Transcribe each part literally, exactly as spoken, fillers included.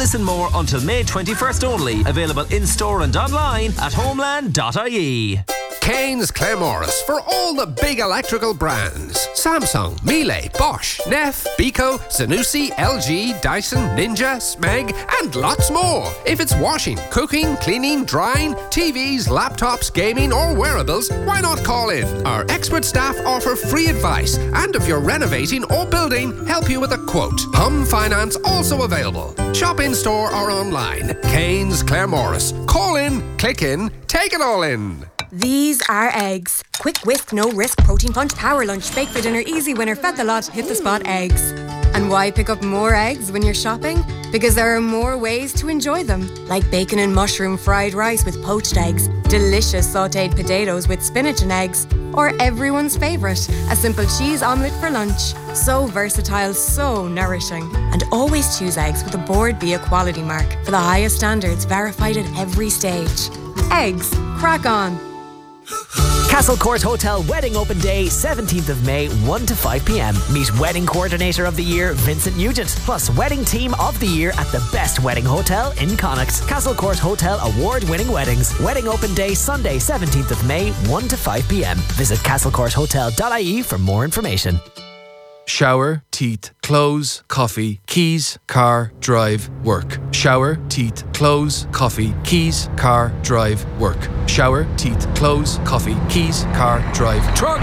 this and more until May twenty-first only. Available in-store and online at homeland dot I E. Kane's Claremorris for all the big electrical brands. Samsung, Miele, Bosch, Neff, Beko, Zanussi, L G, Dyson, Ninja, Smeg and lots more. If it's washing, cooking, cleaning, drying, T Vs, laptops, gaming or wearables, why not call in? Our expert staff offer free advice and if you're renovating or building, help you with a quote. Home finance also available. Shop in store or online. Kane's Claremorris. Call in, click in, take it all in. These are eggs. Quick whisk, no risk, protein punch, power lunch, bake for dinner, easy winner, fed the lot, hit the spot eggs. And why pick up more eggs when you're shopping? Because there are more ways to enjoy them. Like bacon and mushroom fried rice with poached eggs, delicious sautéed potatoes with spinach and eggs, or everyone's favourite, a simple cheese omelette for lunch. So versatile, so nourishing. And always choose eggs with a Board B Equality mark for the highest standards verified at every stage. Eggs. Crack on. Castle Court Hotel Wedding Open Day, seventeenth of May, one to five p.m. Meet Wedding Coordinator of the Year, Vincent Nugent, plus Wedding Team of the Year at the best wedding hotel in Connacht. Castle Court Hotel award-winning weddings. Wedding Open Day, Sunday, seventeenth of May, one to five p.m. Visit castle court hotel dot I E for more information. Shower, teeth, clothes, coffee, keys, car, drive, work. Shower, teeth, clothes, coffee, keys, car, drive, work. Shower, teeth, clothes, coffee, keys, car, drive, truck.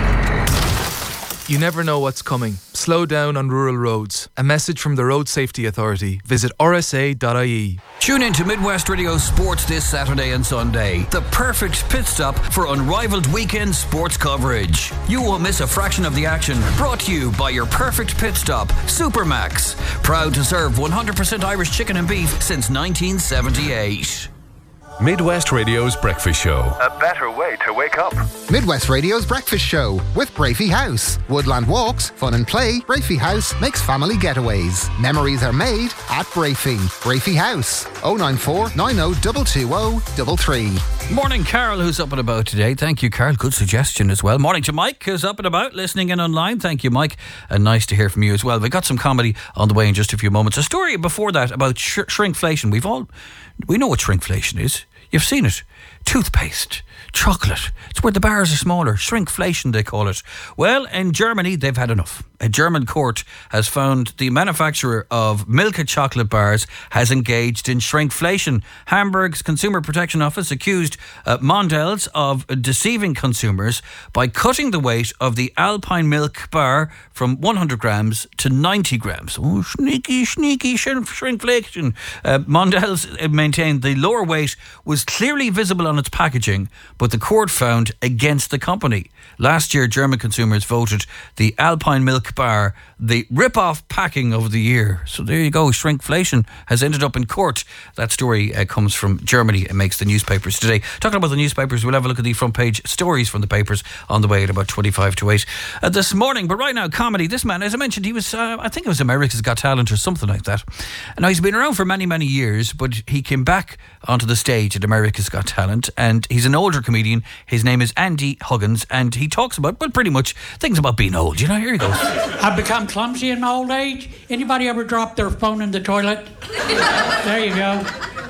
You never know what's coming. Slow down on rural roads. A message from the Road Safety Authority. Visit r s a dot I E. Tune in to Midwest Radio Sports this Saturday and Sunday. The perfect pit stop for unrivaled weekend sports coverage. You won't miss a fraction of the action. Brought to you by your perfect pit stop, Supermax. Proud to serve one hundred percent Irish chicken and beef since nineteen seventy-eight. Midwest Radio's Breakfast Show. A better way to wake up. Midwest Radio's Breakfast Show with Brafey House. Woodland walks, fun and play. Brafey House makes family getaways. Memories are made at Brafey. Brafey House. oh nine four, nine oh two two oh three three. Morning, Carol, who's up and about today. Thank you, Carol. Good suggestion as well. Morning to Mike, who's up and about, listening in online. Thank you, Mike. And nice to hear from you as well. We've got some comedy on the way in just a few moments. A story before that about sh- shrinkflation. We've all, we know what shrinkflation is. You've seen it. Toothpaste, chocolate. It's where the bars are smaller. Shrinkflation, they call it. Well, in Germany, they've had enough. A German court has found the manufacturer of Milka chocolate bars has engaged in shrinkflation. Hamburg's Consumer Protection Office accused uh, Mondelez of deceiving consumers by cutting the weight of the Alpine Milk bar from one hundred grams to ninety grams. Oh, sneaky, sneaky shrinkflation. Uh, Mondelez maintained the lower weight was clearly visible on its packaging, but the court found against the company. Last year, German consumers voted the Alpine Milk bar the rip-off packing of the year. So there you go. Shrinkflation has ended up in court. That story uh, comes from Germany and makes the newspapers today. Talking about the newspapers, we'll have a look at the front page stories from the papers on the way at about twenty-five to eight uh, this morning. But right now, comedy. This man, as I mentioned, he was, uh, I think it was America's Got Talent or something like that. And now he's been around for many, many years, but he came back onto the stage at America's Got Talent, and he's an older comedian. His name is Andy Huggins, and he talks about, well, pretty much things about being old. You know, here he goes. I've become clumsy in my old age. Anybody ever drop their phone in the toilet? There you go.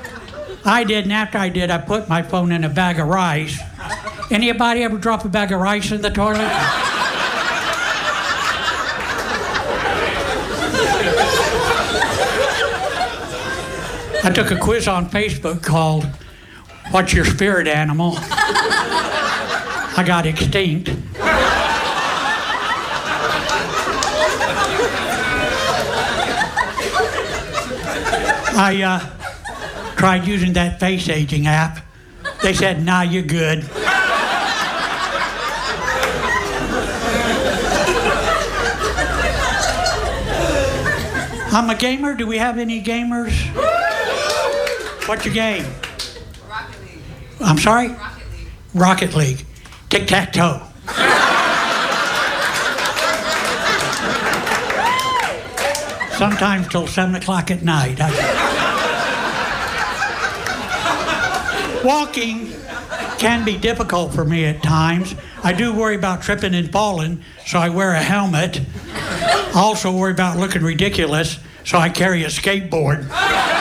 I did, and after I did, I put my phone in a bag of rice. Anybody ever drop a bag of rice in the toilet? I took a quiz on Facebook called What's Your Spirit Animal? I got extinct. I uh, tried using that face aging app. They said, nah, you're good. I'm a gamer. Do we have any gamers? What's your game? Rocket League. I'm sorry? Rocket League. Rocket League. Tic-tac-toe. Sometimes till seven o'clock at night. I... Walking can be difficult for me at times. I do worry about tripping and falling, so I wear a helmet. I also worry about looking ridiculous, so I carry a skateboard.